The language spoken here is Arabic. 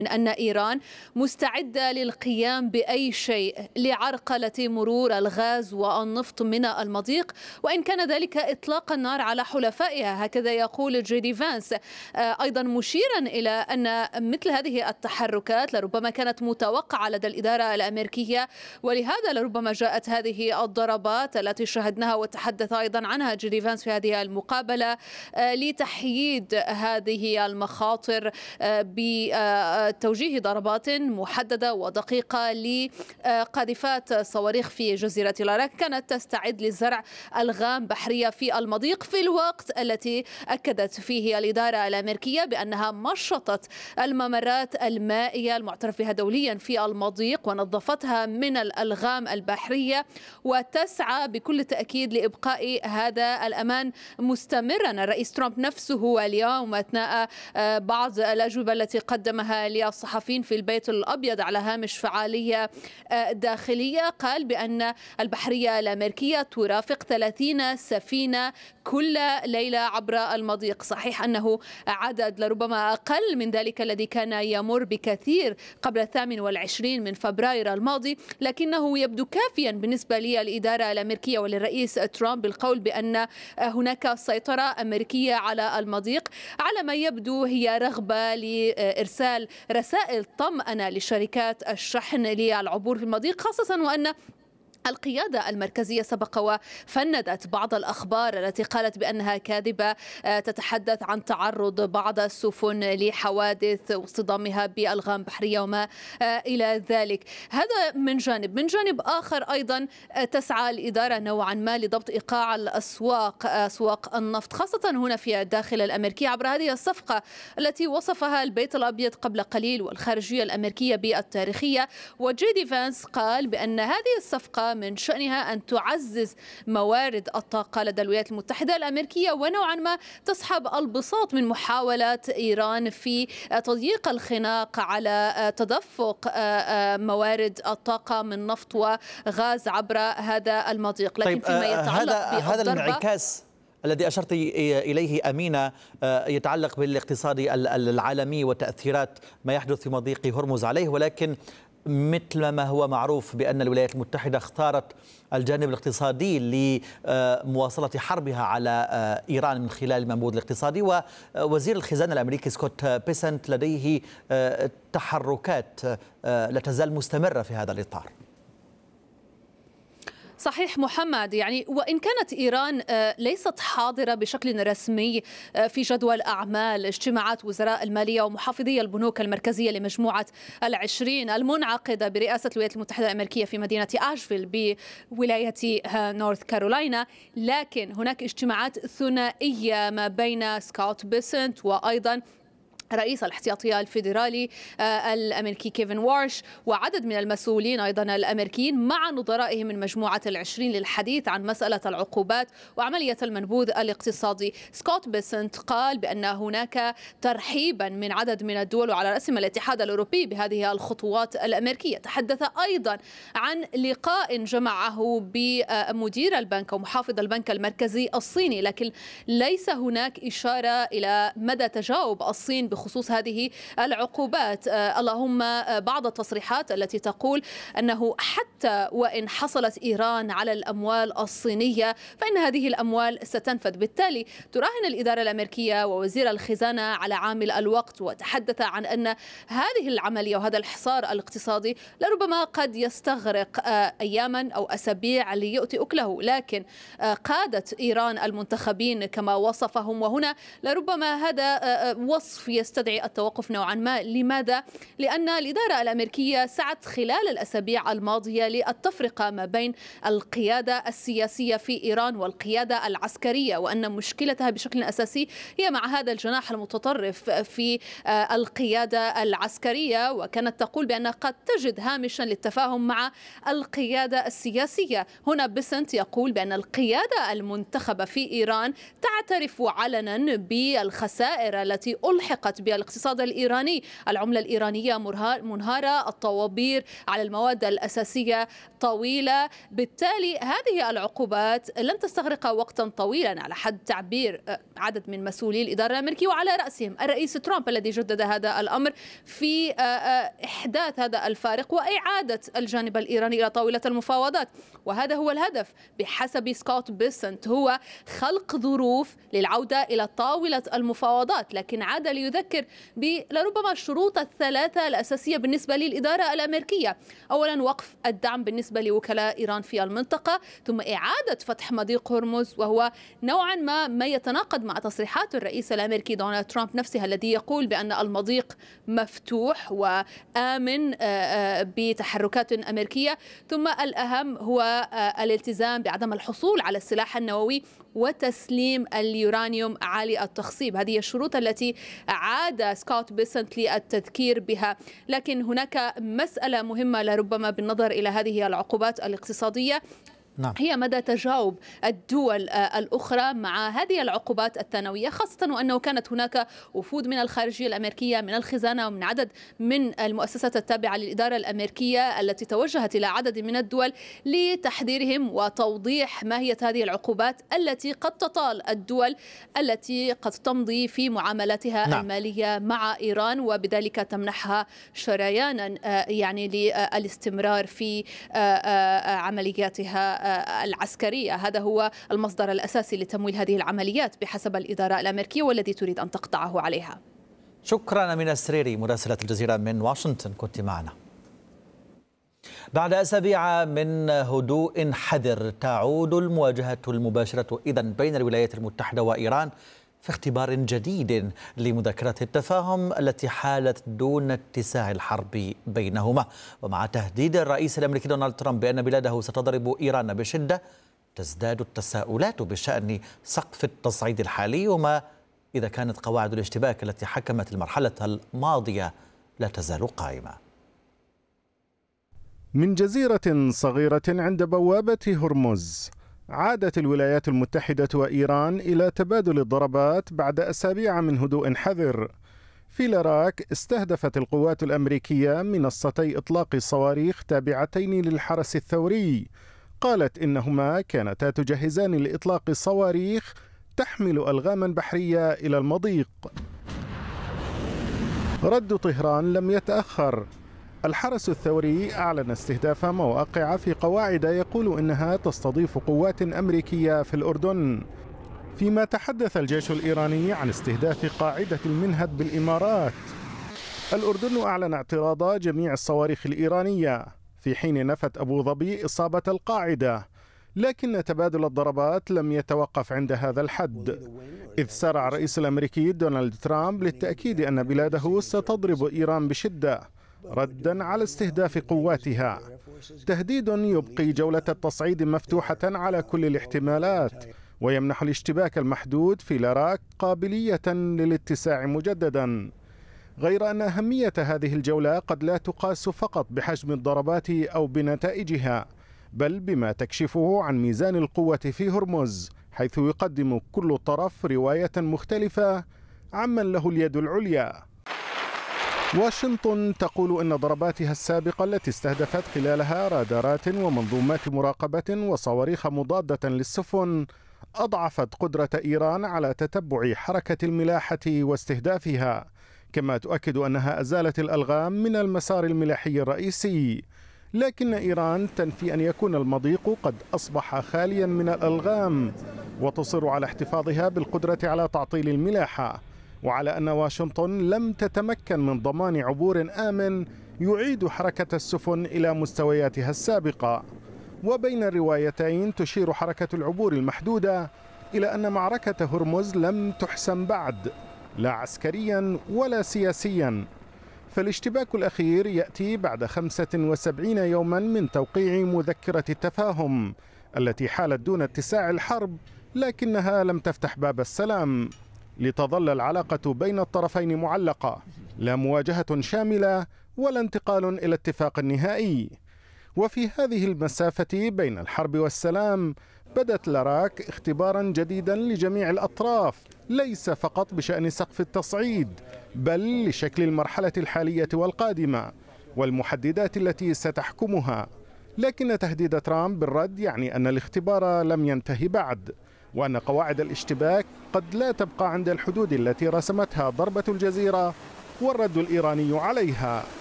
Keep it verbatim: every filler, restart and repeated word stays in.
أن إيران مستعدة للقيام بأي شيء لعرقلة مرور الغاز والنفط من المضيق، وإن كان ذلك إطلاق النار على حلفائها، هكذا يقول جي دي فانس، أيضا مشيرا إلى أن مثل هذه التحركات لربما كانت متوقعة لدى الإدارة الأمريكية، ولهذا لربما جاءت هذه الضربات التي شاهدناها وتحدث أيضا عنها جي دي فانس في هذه المقابلة لتحييد هذه المخاطر ب توجيه ضربات محددة ودقيقة لقاذفات صواريخ في جزيرة لاراك كانت تستعد لزرع ألغام بحرية في المضيق، في الوقت التي أكدت فيه الإدارة الأمريكية بأنها مشطت الممرات المائية المعترف بها دوليا في المضيق ونظفتها من الألغام البحرية، وتسعى بكل تأكيد لإبقاء هذا الأمان مستمرا. الرئيس ترامب نفسه اليوم أثناء بعض الأجوبة التي قدمها الصحفيين في البيت الأبيض على هامش فعالية داخلية قال بأن البحرية الأمريكية ترافق ثلاثين سفينة كل ليلة عبر المضيق. صحيح أنه عدد لربما أقل من ذلك الذي كان يمر بكثير قبل الثامن والعشرين من فبراير الماضي، لكنه يبدو كافيا بالنسبة للإدارة الأمريكية وللرئيس ترامب بالقول بأن هناك سيطرة أمريكية على المضيق. على ما يبدو هي رغبة لإرسال رسائل طمأنة لشركات الشحن للعبور في المضيق، خاصة وأن القيادة المركزية سبق وفندت بعض الأخبار التي قالت بأنها كاذبة تتحدث عن تعرض بعض السفن لحوادث واصطدامها بألغام بحرية وما إلى ذلك. هذا من جانب. من جانب آخر أيضا تسعى الإدارة نوعا ما لضبط إيقاع الأسواق، أسواق النفط خاصة هنا في الداخل الأمريكي عبر هذه الصفقة التي وصفها البيت الأبيض قبل قليل والخارجية الأمريكية بالتاريخية. وجي دي فانس قال بأن هذه الصفقة من شأنها أن تعزز موارد الطاقة لدى الولايات المتحدة الأمريكية، ونوعا ما تسحب البساط من محاولات إيران في تضييق الخناق على تدفق موارد الطاقة من نفط وغاز عبر هذا المضيق. لكن طيب فيما يتعلق هذا هذا الانعكاس الذي أشرت إليه أمينة يتعلق بالاقتصاد العالمي وتأثيرات ما يحدث في مضيق هرمز عليه، ولكن مثل ما هو معروف بأن الولايات المتحدة اختارت الجانب الاقتصادي لمواصلة حربها على إيران من خلال المنبوذ الاقتصادي، ووزير الخزانة الأمريكي سكوت بيسنت لديه تحركات لا تزال مستمرة في هذا الإطار. صحيح محمد، يعني وإن كانت إيران ليست حاضرة بشكل رسمي في جدول أعمال اجتماعات وزراء المالية ومحافظي البنوك المركزية لمجموعة العشرين المنعقدة برئاسة الولايات المتحدة الأمريكية في مدينة أشفيل بولاية نورث كارولاينا، لكن هناك اجتماعات ثنائية ما بين سكوت بيسنت وأيضا رئيس الاحتياطي الفيدرالي الأمريكي كيفن وارش وعدد من المسؤولين أيضا الأمريكيين مع نظرائهم من مجموعة العشرين للحديث عن مسألة العقوبات وعملية المنبوذ الاقتصادي. سكوت بيسنت قال بأن هناك ترحيبا من عدد من الدول وعلى رأسهم الاتحاد الأوروبي بهذه الخطوات الأمريكية. تحدث أيضا عن لقاء جمعه بمدير البنك ومحافظ البنك المركزي الصيني، لكن ليس هناك إشارة إلى مدى تجاوب الصين بخصوص هذه العقوبات. اللهم بعض التصريحات التي تقول أنه حتى وإن حصلت إيران على الأموال الصينية فإن هذه الأموال ستنفذ. بالتالي تراهن الإدارة الأمريكية ووزير الخزانة على عامل الوقت، وتحدث عن أن هذه العملية وهذا الحصار الاقتصادي لربما قد يستغرق أياما أو أسابيع ليؤتي أكله، لكن قادة إيران المنتخبين كما وصفهم، وهنا لربما هذا وصف يستدعي التوقف نوعا ما. لماذا؟ لأن الإدارة الأمريكية سعت خلال الأسابيع الماضية للتفرقة ما بين القيادة السياسية في إيران والقيادة العسكرية، وأن مشكلتها بشكل أساسي هي مع هذا الجناح المتطرف في القيادة العسكرية، وكانت تقول بأنها قد تجد هامشا للتفاهم مع القيادة السياسية. هنا بيسنت يقول بأن القيادة المنتخبة في إيران تعترف علنا بالخسائر التي ألحقت تعلقت بالاقتصاد الإيراني. العملة الإيرانية منهارة، الطوابير على المواد الأساسية طويلة، بالتالي هذه العقوبات لن تستغرق وقتا طويلا على حد تعبير عدد من مسؤولي الإدارة الأمريكية، وعلى رأسهم الرئيس ترامب الذي جدد هذا الأمر في إحداث هذا الفارق وإعادة الجانب الإيراني إلى طاولة المفاوضات. وهذا هو الهدف بحسب سكوت بيسنت، هو خلق ظروف للعودة إلى طاولة المفاوضات، لكن عاد ليذكر لربما الشروط الثلاثة الأساسية بالنسبة للإدارة الأمريكية. أولا وقف الدعم بالنسبة لوكلاء إيران في المنطقة، ثم إعادة فتح مضيق هرمز، وهو نوعا ما ما يتناقض مع تصريحات الرئيس الأمريكي دونالد ترامب نفسه الذي يقول بأن المضيق مفتوح وآمن بتحركات أمريكية. ثم الأهم هو الالتزام بعدم الحصول على السلاح النووي وتسليم اليورانيوم عالي التخصيب. هذه الشروط التي عاد سكوت بيسنت للتذكير بها. لكن هناك مسألة مهمة لربما بالنظر إلى هذه العقوبات الاقتصادية، نعم. هي مدى تجاوب الدول الأخرى مع هذه العقوبات الثانوية، خاصة وأنه كانت هناك وفود من الخارجية الأمريكية، من الخزانة، ومن عدد من المؤسسات التابعة للإدارة الأمريكية التي توجهت إلى عدد من الدول لتحذيرهم وتوضيح ماهية هذه العقوبات التي قد تطال الدول التي قد تمضي في معاملاتها نعم. المالية مع إيران، وبذلك تمنحها شريانا يعني للاستمرار في عملياتها العسكرية. هذا هو المصدر الأساسي لتمويل هذه العمليات بحسب الإدارة الأمريكية، والذي تريد أن تقطعه عليها. شكرا أمينة السريري مراسلة الجزيرة من واشنطن، كنت معنا. بعد أسابيع من هدوء حذر تعود المواجهة المباشرة إذن بين الولايات المتحدة وإيران في اختبار جديد لمذكرة التفاهم التي حالت دون اتساع الحرب بينهما. ومع تهديد الرئيس الأمريكي دونالد ترامب بأن بلاده ستضرب إيران بشدة، تزداد التساؤلات بشأن سقف التصعيد الحالي، وما إذا كانت قواعد الاشتباك التي حكمت المرحلة الماضية لا تزال قائمة. من جزيرة صغيرة عند بوابة هرمز، عادت الولايات المتحدة وإيران إلى تبادل الضربات بعد أسابيع من هدوء حذر. في لاراك استهدفت القوات الأمريكية منصتي إطلاق صواريخ تابعتين للحرس الثوري، قالت إنهما كانتا تجهزان لإطلاق صواريخ تحمل ألغاما بحرية إلى المضيق. رد طهران لم يتأخر. الحرس الثوري أعلن استهداف مواقع في قواعد يقول إنها تستضيف قوات أمريكية في الأردن، فيما تحدث الجيش الإيراني عن استهداف قاعدة المنهد بالإمارات. الأردن أعلن اعتراض جميع الصواريخ الإيرانية، في حين نفت أبو ظبي إصابة القاعدة، لكن تبادل الضربات لم يتوقف عند هذا الحد، إذ سارع الرئيس الأمريكي دونالد ترامب للتأكيد أن بلاده ستضرب إيران بشدة ردا على استهداف قواتها. تهديد يبقي جولة التصعيد مفتوحة على كل الاحتمالات، ويمنح الاشتباك المحدود في لاراك قابلية للاتساع مجددا. غير أن أهمية هذه الجولة قد لا تقاس فقط بحجم الضربات أو بنتائجها، بل بما تكشفه عن ميزان القوة في هرمز، حيث يقدم كل طرف رواية مختلفة عمن له اليد العليا. واشنطن تقول إن ضرباتها السابقة التي استهدفت خلالها رادارات ومنظومات مراقبة وصواريخ مضادة للسفن أضعفت قدرة إيران على تتبع حركة الملاحة واستهدافها، كما تؤكد أنها أزالت الألغام من المسار الملاحي الرئيسي. لكن إيران تنفي أن يكون المضيق قد أصبح خاليا من الألغام، وتصر على احتفاظها بالقدرة على تعطيل الملاحة، وعلى أن واشنطن لم تتمكن من ضمان عبور آمن يعيد حركة السفن إلى مستوياتها السابقة. وبين الروايتين تشير حركة العبور المحدودة إلى أن معركة هرمز لم تحسم بعد، لا عسكريا ولا سياسيا، فالاشتباك الأخير يأتي بعد خمسة وسبعين يوما من توقيع مذكرة التفاهم التي حالت دون اتساع الحرب، لكنها لم تفتح باب السلام، لتظل العلاقة بين الطرفين معلقة، لا مواجهة شاملة ولا انتقال إلى اتفاق نهائي. وفي هذه المسافة بين الحرب والسلام بدت لاراك اختبارا جديدا لجميع الأطراف، ليس فقط بشأن سقف التصعيد بل لشكل المرحلة الحالية والقادمة والمحددات التي ستحكمها. لكن تهديد ترامب بالرد يعني أن الاختبار لم ينتهي بعد، وأن قواعد الاشتباك قد لا تبقى عند الحدود التي رسمتها ضربة الجزيرة والرد الإيراني عليها.